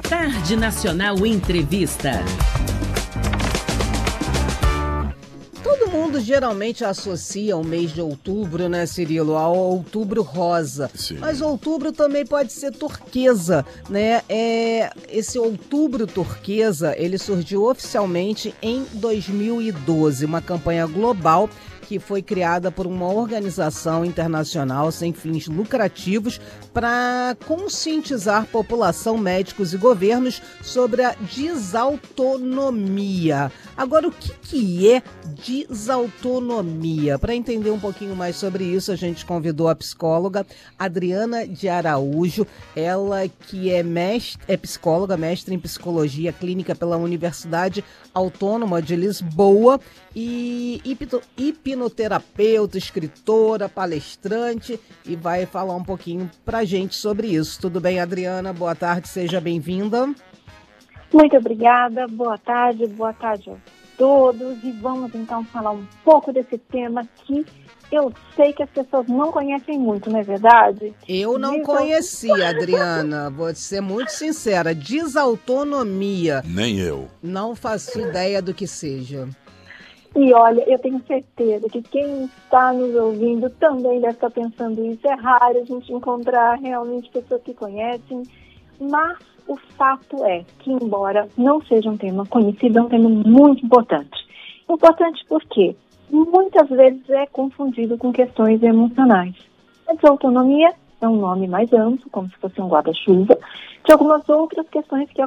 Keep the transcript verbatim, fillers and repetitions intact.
Tarde Nacional Entrevista. Todo mundo geralmente associa o mês de outubro, né, Cirilo, ao outubro rosa. Sim. Mas outubro também pode ser turquesa, né? É, esse outubro turquesa, ele surgiu oficialmente em dois mil e doze, uma campanha global que foi criada por uma organização internacional sem fins lucrativos para conscientizar população, médicos e governos sobre a disautonomia. Agora, o que, que é disautonomia? Para entender um pouquinho mais sobre isso, a gente convidou a psicóloga Adriana de Araújo, ela que é, mestre, é psicóloga, mestre em psicologia clínica pela Universidade Autônoma de Lisboa e hipnoterapeuta, escritora, palestrante, e vai falar um pouquinho pra gente sobre isso. Tudo bem, Adriana? Boa tarde, seja bem-vinda. Muito obrigada, boa tarde, boa tarde a todos, e vamos então falar um pouco desse tema que eu sei que as pessoas não conhecem muito, não é verdade? Eu não então... conhecia, Adriana, vou ser muito sincera, disautonomia. Nem eu. Não faço ideia do que seja. E olha, eu tenho certeza que quem está nos ouvindo também deve estar pensando isso. É raro a gente encontrar realmente pessoas que conhecem, mas o fato é que, embora não seja um tema conhecido, é um tema muito importante. Importante porque muitas vezes é confundido com questões emocionais. A desautonomia é um nome mais amplo, como se fosse um guarda-chuva, de algumas outras questões que